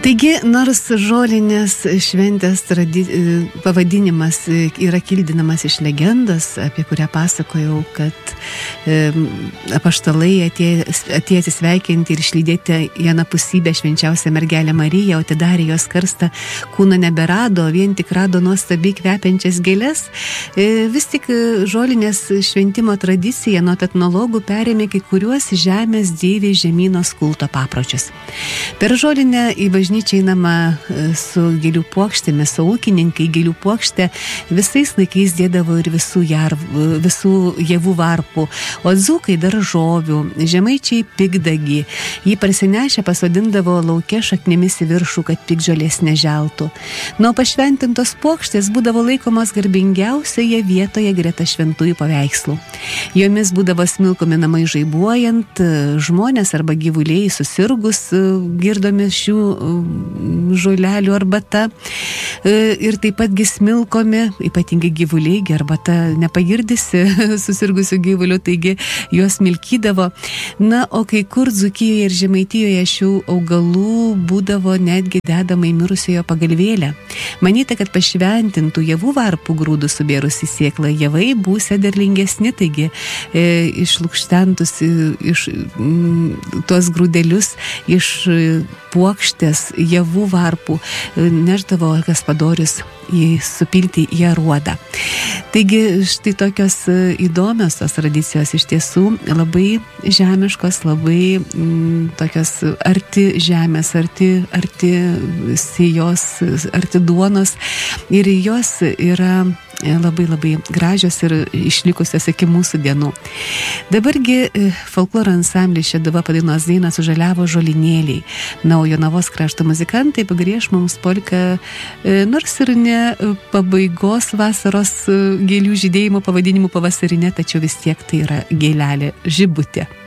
Taigi, nors žolinės šventės pavadinimas yra kildinamas iš legendos, apie kurią pasakojau, kad apaštalai atėjo atsisveikinti ir išlydėti į anapusybę švenčiausią mergelę Mariją, o atidarė jos karstą kūno neberado, vien tik rado nuostabiai kvepiančias gėles, vis tik žolinės šventimo tradicija nuo etnologų perėmė kai kuriuos žemės deivės žemynos kulto papročius. Per žolinę į bažnyčią einama su gėlių puokštėmis, o ūkininkai gėlių puokštę visais laikais dėdavo ir visų javų varpų, o dzūkai daržovių, žemaičiai pikdagį. Jį parsinešę pasodindavo lauke šaknimis į viršų, kad pikžolės neželtų. Nuo pašventintos puokštės būdavo laikomos garbingiausioje vietoje greta šventųjų paveikslų. Jomis būdavo smilkomi namai žaibuojant, žmonės arba gyvuliai susirgus girdomi šių žolelių arbata, ir taip patgi smilkomi, ypatingai gyvuliai, arbata nepagirdysi susirgusių gyvulių, taigi juos milkydavo. Na, o kai kur Dzūkijoje ir Žemaitijoje šių augalų būdavo netgi dedama į mirusiojo pagalvėlę. Manyta, kad pašventintų javų varpų grūdų subėrus į sėklą javai būsė derlingesni, taigi išlukštentus iš tuos grūdelius iš puokštės javų varpų neždavo Gaspadorius supilti į aruodą. Taigi štai tokios įdomios tos tradicijos, iš tiesų labai žemiškos, labai tokios arti žemės, arti sijos, arti duonos, ir jos yra labai labai gražios ir išlikusios iki mūsų dienų. Dabargi folkloro ansamblis Šeduva padainos dainą Sužaliavo žolinėliai. Na, o Jonavos krašto muzikantai pagrieš mums polką, nors ir ne pabaigos vasaros gėlių žydėjimo pavadinimu pavasarinė, tačiau vis tiek tai yra gėlelė Žibutė.